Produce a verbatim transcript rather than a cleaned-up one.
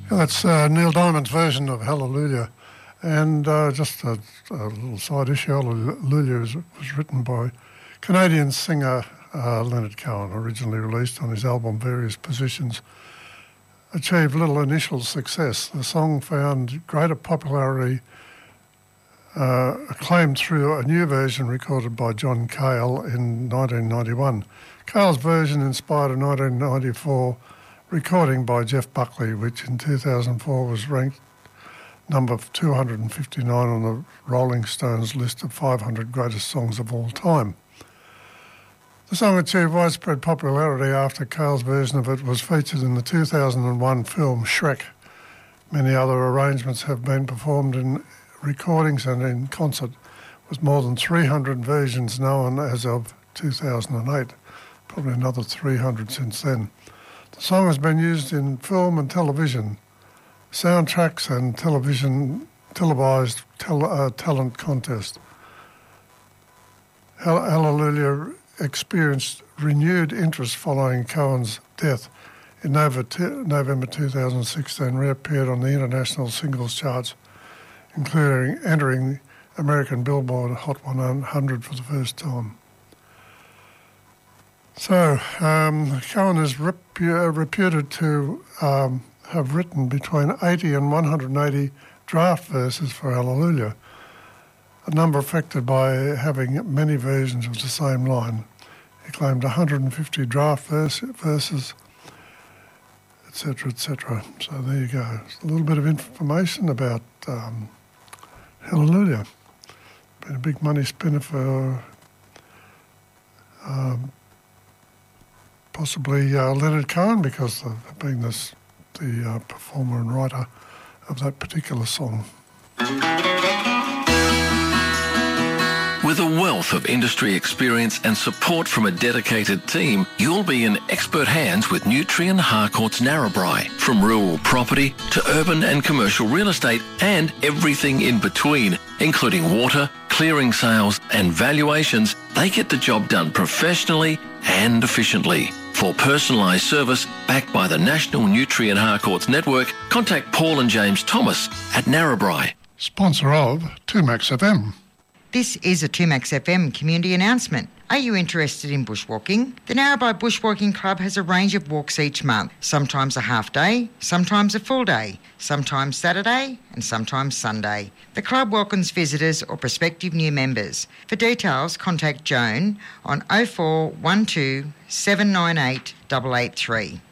Yeah, that's uh, Neil Diamond's version of Hallelujah. And uh, just a, a little side issue, Hallelujah was, was written by Canadian singer uh, Leonard Cohen, originally released on his album Various Positions. Achieved little initial success. The song found greater popularity, uh, acclaimed through a new version recorded by John Cale in nineteen ninety-one. Cale's version inspired a nineteen ninety-four recording by Jeff Buckley, which in two thousand four was ranked number two hundred fifty-nine on the Rolling Stones list of five hundred greatest songs of all time. The song achieved widespread popularity after Cale's version of it was featured in the two thousand one film Shrek. Many other arrangements have been performed in recordings and in concert, with more than three hundred versions known as of two thousand eight, probably another three hundred since then. The song has been used in film and television, soundtracks and television televised tel- uh, talent contest. Hallelujah experienced renewed interest following Cohen's death. In November two thousand sixteen, reappeared on the international singles charts, including entering American Billboard Hot one hundred for the first time. So, um, Cohen is repu- reputed to um, have written between eighty and one hundred eighty draft verses for Hallelujah, a number affected by having many versions of the same line. He claimed one hundred fifty draft verse, verses, et cetera, et cetera. So there you go. It's a little bit of information about um, Hallelujah. Been a big money spinner for um, possibly uh, Leonard Cohen, because of being this, the uh, performer and writer of that particular song. With a wealth of industry experience and support from a dedicated team, you'll be in expert hands with Nutrien Harcourt's Narrabri. From rural property to urban and commercial real estate and everything in between, including water, clearing sales and valuations, they get the job done professionally and efficiently. For personalised service backed by the National Nutrien Harcourt's network, contact Paul and James Thomas at Narrabri. Sponsor of two Max F M. This is a two Max F M community announcement. Are you interested in bushwalking? The Narrabri Bushwalking Club has a range of walks each month, sometimes a half day, sometimes a full day, sometimes Saturday and sometimes Sunday. The club welcomes visitors or prospective new members. For details, contact Joan on oh four one two seven nine eight eight eight three.